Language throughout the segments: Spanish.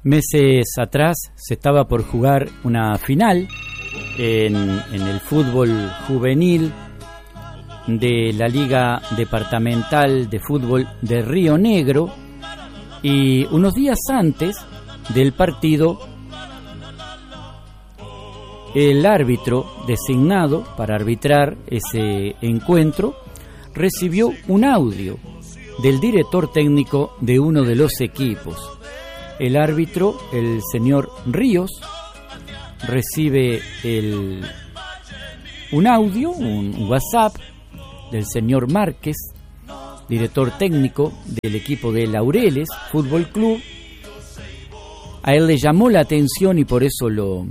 Meses atrás se estaba por jugar una final en el fútbol juvenil de la Liga Departamental de Fútbol de Río Negro, y unos días antes del partido el árbitro designado para arbitrar ese encuentro recibió un audio del director técnico de uno de los equipos. El árbitro, el señor Ríos, recibe un audio, un WhatsApp del señor Márquez, director técnico del equipo de Laureles Fútbol Club. A él le llamó la atención y por eso lo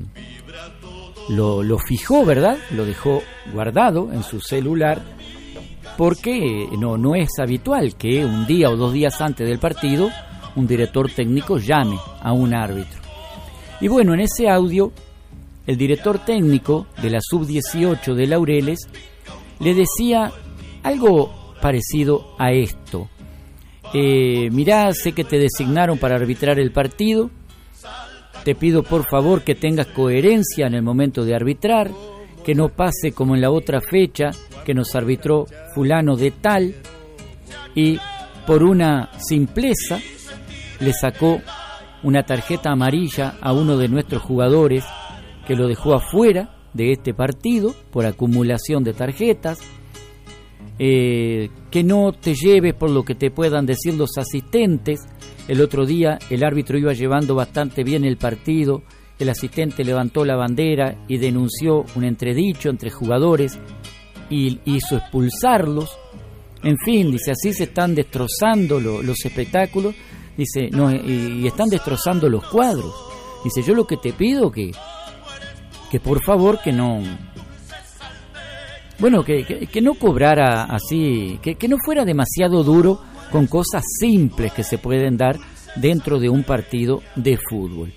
fijó, ¿verdad? Lo dejó guardado en su celular, porque no es habitual que un día o 2 días antes del partido un director técnico llame a un árbitro. Y bueno, en ese audio, el director técnico de la Sub-18 de Laureles le decía algo parecido a esto. Mirá, sé que te designaron para arbitrar el partido. Te pido por favor que tengas coherencia en el momento de arbitrar, que no pase como en la otra fecha que nos arbitró fulano de tal y por una simpleza le sacó una tarjeta amarilla a uno de nuestros jugadores, que lo dejó afuera de este partido por acumulación de tarjetas. Que no te lleves por lo que te puedan decir los asistentes. El otro día el árbitro iba llevando bastante bien el partido, el asistente levantó la bandera y denunció un entredicho entre jugadores y hizo expulsarlos. En fin, dice, así se están destrozando los espectáculos, dice, no, y están destrozando los cuadros. Dice, yo lo que te pido que por favor que no, bueno, que no cobrara así, que no fuera demasiado duro con cosas simples que se pueden dar dentro de un partido de fútbol.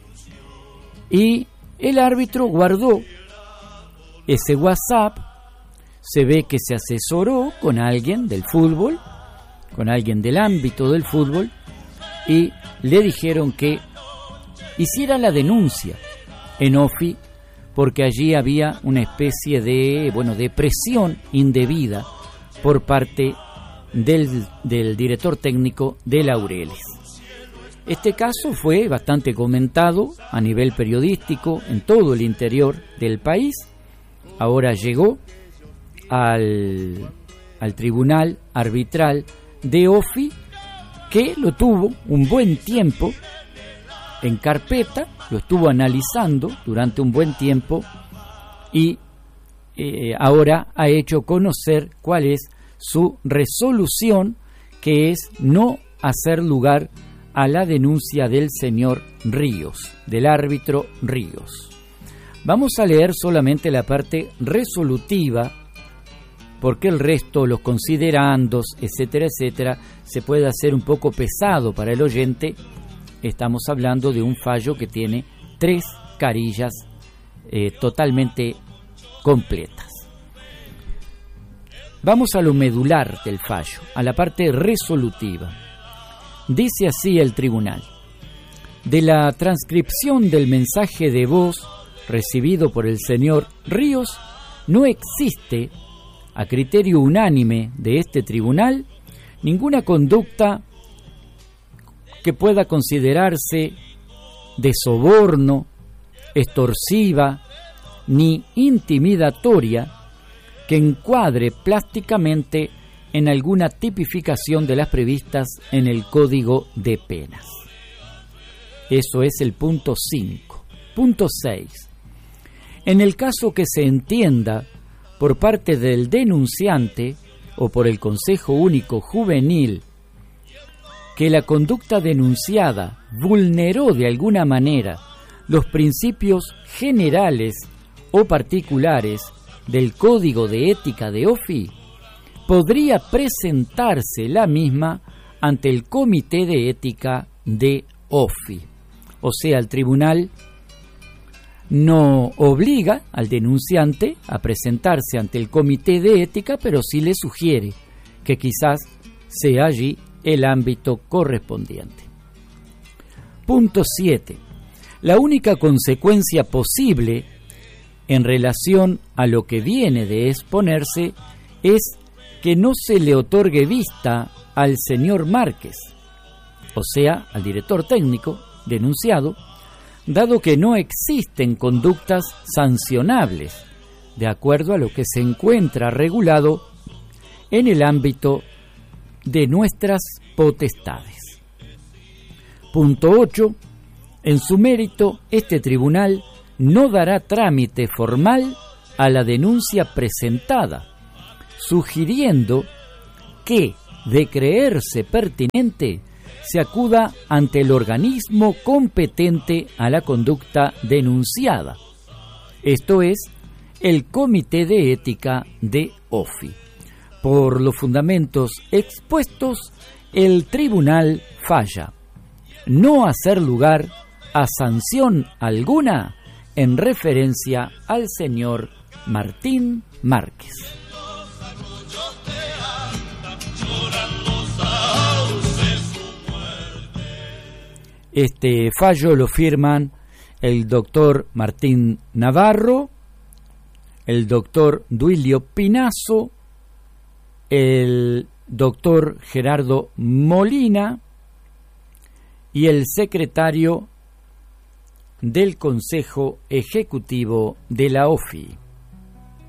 Y el árbitro guardó ese WhatsApp, se ve que se asesoró con alguien del fútbol, con alguien del ámbito del fútbol, y le dijeron que hiciera la denuncia en OFI, porque allí había una especie de presión indebida por parte del director técnico de Laureles. Este caso fue bastante comentado a nivel periodístico en todo el interior del país. Ahora llegó al tribunal arbitral de OFI, que lo tuvo un buen tiempo en carpeta, lo estuvo analizando durante un buen tiempo y ahora ha hecho conocer cuál es su resolución, que es no hacer lugar a la denuncia del señor Ríos, del árbitro Ríos. Vamos a leer solamente la parte resolutiva, porque el resto, los considerandos, etcétera, etcétera, se puede hacer un poco pesado para el oyente. Estamos hablando de un fallo que tiene 3 carillas totalmente completas. Vamos a lo medular del fallo, a la parte resolutiva. Dice así el tribunal: de la transcripción del mensaje de voz recibido por el señor Ríos, no existe, a criterio unánime de este tribunal, ninguna conducta que pueda considerarse de soborno, extorsiva ni intimidatoria, que encuadre plásticamente en alguna tipificación de las previstas en el Código de Penas. Eso es el punto 5. Punto 6. En el caso que se entienda por parte del denunciante o por el Consejo Único Juvenil que la conducta denunciada vulneró de alguna manera los principios generales o particulares del Código de Ética de OFI, podría presentarse la misma ante el Comité de Ética de OFI. O sea, el tribunal no obliga al denunciante a presentarse ante el Comité de Ética, pero sí le sugiere que quizás sea allí el ámbito correspondiente. Punto 7. La única consecuencia posible en relación a lo que viene de exponerse es que no se le otorgue vista al señor Márquez, o sea, al director técnico denunciado, dado que no existen conductas sancionables, de acuerdo a lo que se encuentra regulado en el ámbito de nuestras potestades. Punto 8. En su mérito, este tribunal no dará trámite formal a la denuncia presentada, sugiriendo que, de creerse pertinente, se acuda ante el organismo competente a la conducta denunciada, esto es, el Comité de Ética de OFI. Por los fundamentos expuestos, el tribunal falla no hacer lugar a sanción alguna en referencia al señor Martín Márquez. Este fallo lo firman el doctor Martín Navarro, el doctor Duilio Pinazo, el doctor Gerardo Molina y el secretario del Consejo Ejecutivo de la OFI.